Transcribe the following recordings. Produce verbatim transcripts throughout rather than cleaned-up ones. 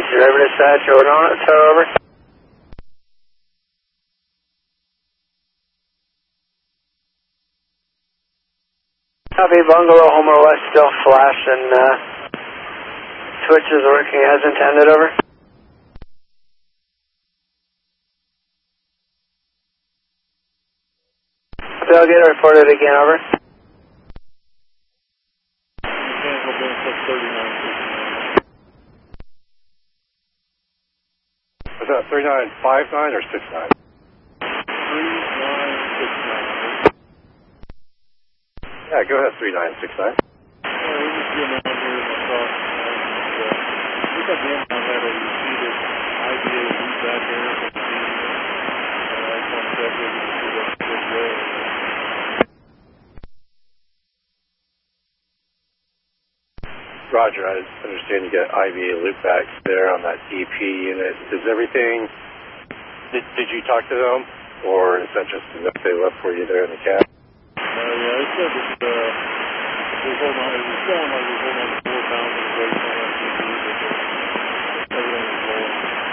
Driver dispatch, order on it, tow over. Copy, Bungalow, Homer West, still flash and uh, switch is working as intended, over. They'll get reported again, over. Was that three nine five nine or six nine? three nine six nine. Yeah, go ahead, three nine six nine. Uh, we just get down here and I'll talk. And, uh, we got the I had a repeated I B A feedback error from the uh, I just want to check with you to see that's good way. Roger, I understand you got I B A loopbacks there on that D P unit. Is everything, did, did you talk to them, or is that just enough they left for you there in the cab? Uh, yeah, it said that, uh, we hold on, it was showing like we hold on to four pounds of weight on that D P, but uh, everything was rolling.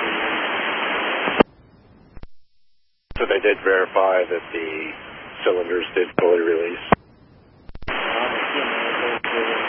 So they did verify that the cylinders did fully release? I'm assuming that those were rolling.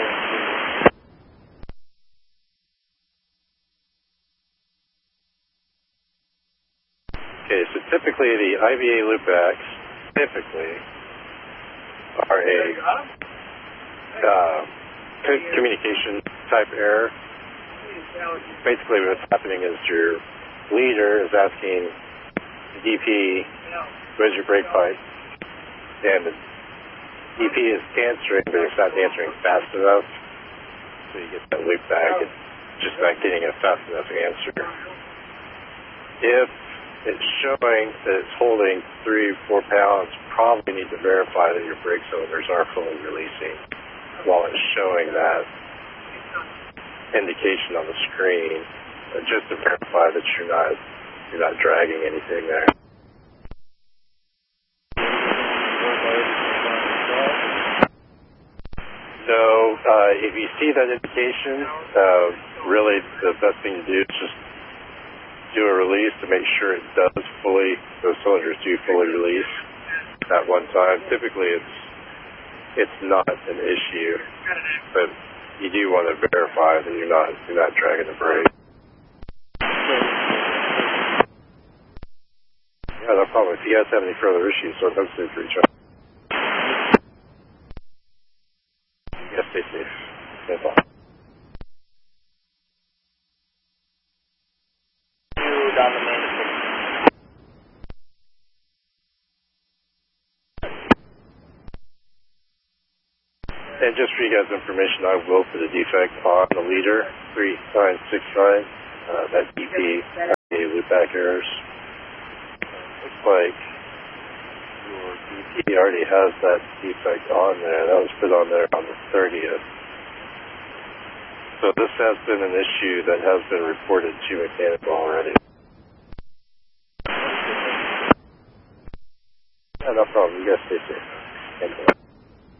Okay, so typically the I B A loopbacks typically are a uh, co communication type error. Basically what's happening is your leader is asking the D P, where's your brake pipe? And the D P is answering, but it's not answering fast enough. So you get that loopback. It's just not getting a fast enough answer. If it's showing that it's holding three, four pounds, probably need to verify that your brake cylinders are fully releasing while it's showing that indication on the screen, uh, just to verify that you're not you're not dragging anything there. So uh, if you see that indication, uh, really the best thing to do is just do a release to make sure it does fully, those cylinders do fully release at one time. Typically it's it's not an issue, but you do want to verify that you're not you're not dragging the brake. Yeah, no problem. If you guys have any further issues, so hopefully reach out. Yes, stay safe. Stay fine. And just for you guys' information, I will put a defect on the leader, three nine six nine, uh, that D P, loopback errors. Looks like your D P already has that defect on there. That was put on there on the thirtieth. So this has been an issue that has been reported to mechanical already. Yeah, no problem. You guys stay safe. Thank you.